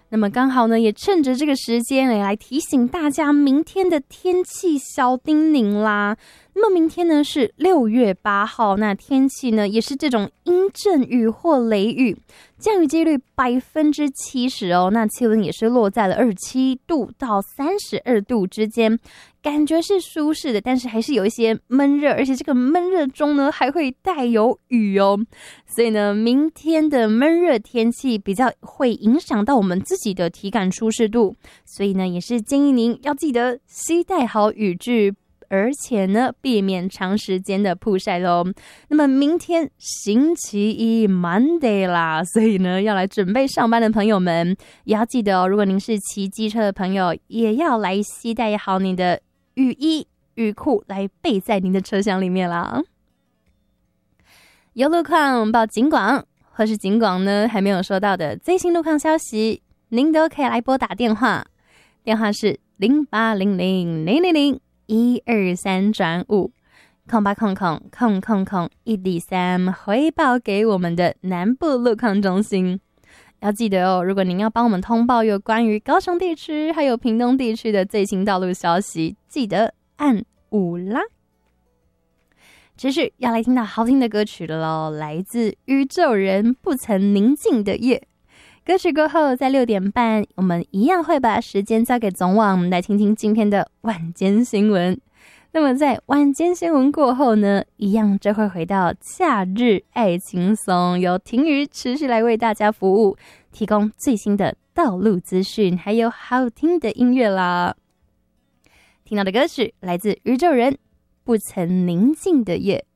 那么刚好呢，也趁着这个时间来提醒大家明天的天气小叮咛啦。那么明天呢是6月8号，那天气呢也是这种阴阵雨或雷雨，降雨几率70%哦。那气温也是落在了27度到32度之间，感觉是舒适的，但是还是有一些闷热，而且这个闷热中呢还会带有雨哦。所以呢，明天的闷热天气比较会影响到我们自己的体感舒适度，所以呢，也是建议您要记得携带好雨具，而且呢，避免长时间的曝晒咯。那么明天星期一 Monday 啦，所以呢，要来准备上班的朋友们，也要记得哦，如果您是骑机车的朋友，也要来携带好你的雨衣、雨裤来备在您的车厢里面啦。有路况报警广，或是警广呢还没有收到的最新路况消息，您都可以来拨打电话，电话是0800-000-123-50800-123回报给我们的南部路况中心。要记得哦，如果您要帮我们通报有关于高雄地区还有屏东地区的最新道路消息，记得按5啦。持续要来听到好听的歌曲了咯，来自宇宙人不曾宁静的夜。歌曲过后，在6点半，我们一样会把时间交给总网，我们来听听今天的晚间新闻。那么在晚间新闻过后呢，一样就会回到假日爱轻松，由婷瑜持续来为大家服务，提供最新的道路资讯，还有好听的音乐啦。听到的歌曲来自宇宙人不曾宁静的夜。